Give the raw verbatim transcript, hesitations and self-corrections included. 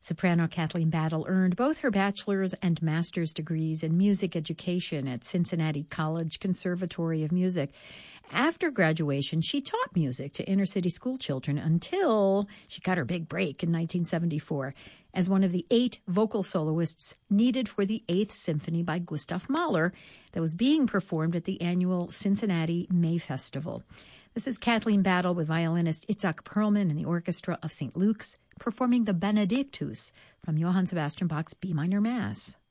Soprano Kathleen Battle earned both her bachelor's and master's degrees in music education at Cincinnati College Conservatory of Music. After graduation, she taught music to inner-city school children until she got her big break in nineteen seventy-four as one of the eight vocal soloists needed for the Eighth Symphony by Gustav Mahler that was being performed at the annual Cincinnati May Festival. This is Kathleen Battle with violinist Itzhak Perlman and the orchestra of Saint Luke's performing the Benedictus from Johann Sebastian Bach's B minor Mass.